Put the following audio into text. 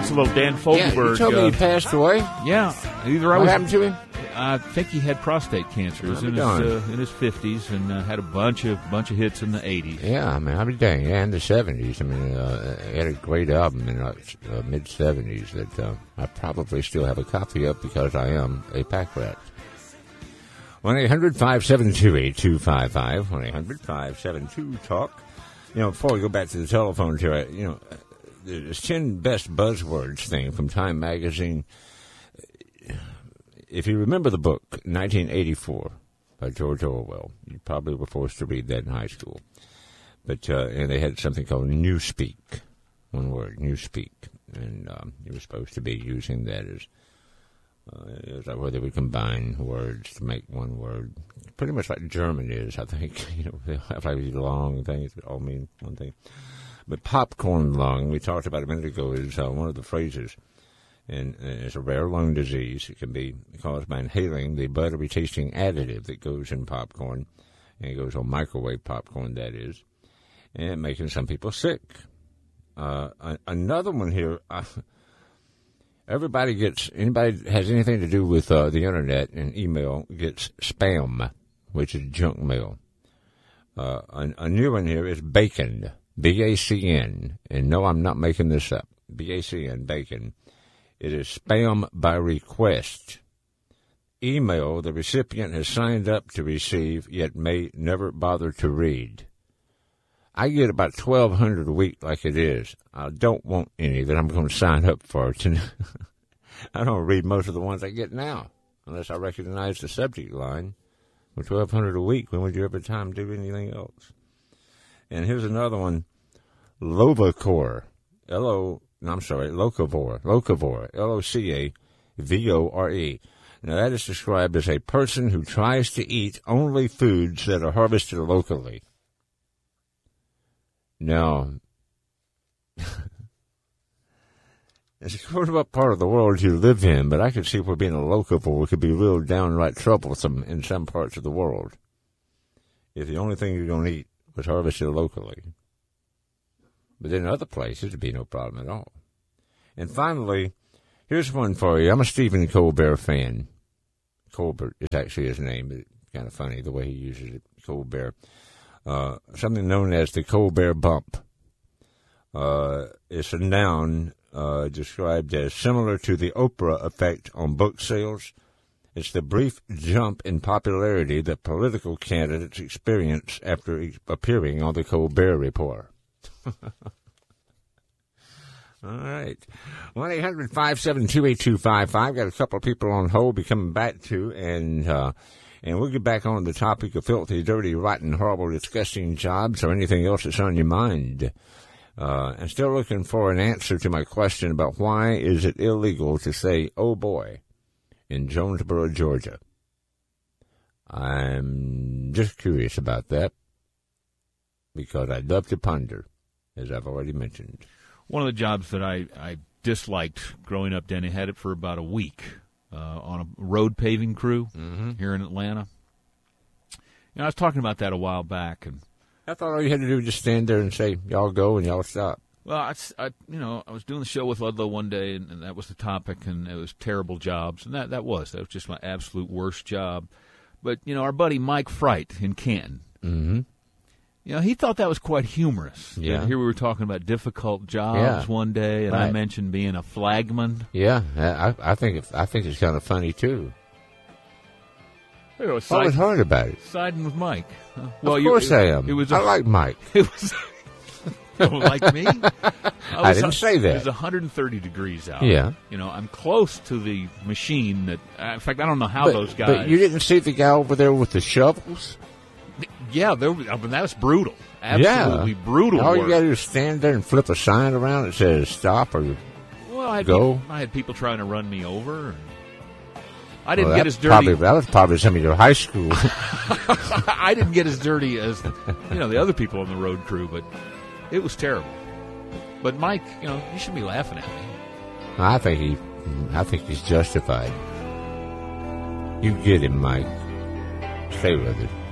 That's a little Dan Fogelberg. Yeah, you told me he passed away. Yeah. What happened to him? I think he had prostate cancer. He was in his 50s and had a bunch of hits in the 80s. Yeah, I mean, I'll be dang. Yeah, in the 70s. I mean, he had a great album in the mid-70s that I probably still have a copy of because I am a pack rat. 1-800-572-8255. 1-800-572-TALK. You know, before we go back to the telephones here, there's 10 best buzzwords thing from Time Magazine. If you remember the book, 1984, by George Orwell, you probably were forced to read that in high school. But and they had something called Newspeak, one word, Newspeak. And you were supposed to be using that as where they would combine words to make one word. Pretty much like German is, I think. They have like these long things that all mean one thing. But popcorn lung, we talked about a minute ago, is one of the phrases. And it's a rare lung disease. It can be caused by inhaling the buttery-tasting additive that goes in popcorn. And it goes on microwave popcorn, that is. And making some people sick. Another one here... anybody has anything to do with the internet and email gets spam, which is junk mail. A new one here is bacon, B-A-C-N. And no, I'm not making this up. B-A-C-N, bacon. It is spam by request. Email the recipient has signed up to receive, yet may never bother to read. I get about 1,200 a week like it is. I don't want any that I'm going to sign up for. I don't read most of the ones I get now, unless I recognize the subject line. With 1,200 a week, when would you ever time do anything else? And here's another one, Locavore, Locavore, L-O-C-A-V-O-R-E. Now, that is described as a person who tries to eat only foods that are harvested locally. Now, it's according to what part of the world you live in, but I could see where being a locavore could be real downright troublesome in some parts of the world. If the only thing you're going to eat was harvested locally. But in other places, it'd be no problem at all. And finally, here's one for you. I'm a Stephen Colbert fan. Colbert is actually his name, but it's kind of funny the way he uses it, Colbert. Something known as the Colbert bump. It's a noun described as similar to the Oprah effect on book sales. It's the brief jump in popularity that political candidates experience after appearing on the Colbert Report. All right. 1-800-572-8255. Got a couple of people on hold be coming back to, and we'll get back on the topic of filthy, dirty, rotten, horrible, disgusting jobs or anything else that's on your mind. I'm still looking for an answer to my question about why is it illegal to say, oh boy, in Jonesboro, Georgia. I'm just curious about that because I'd love to ponder, as I've already mentioned. One of the jobs that I disliked growing up, Denny, had it for about a week on a road paving crew here in Atlanta. I was talking about that a while back, and I thought all you had to do was just stand there and say, y'all go and y'all stop. Well, I was doing the show with Ludlow one day, and that was the topic, and it was terrible jobs, and that was just my absolute worst job. But, our buddy Mike Fright in Canton, he thought that was quite humorous. Yeah. And here we were talking about difficult jobs one day, and right. I mentioned being a flagman. Yeah, I think it's kind of funny, too. What was hard about it? Siding with Mike. Huh? Well, of course I am. I like Mike. It was like me? I didn't say that. It was 130 degrees out. Yeah. I'm close to the machine that, in fact, I don't know how those guys. But you didn't see the guy over there with the shovels? Yeah, that was brutal. Absolutely brutal All work. you got to do is stand there and flip a sign around that says stop or go. I had people trying to run me over. And I didn't get as dirty. That was probably some of your high school. I didn't get as dirty as the other people on the road crew, but it was terrible. But Mike, you shouldn't be laughing at me. I think he's justified. You get him, Mike. Stay with it.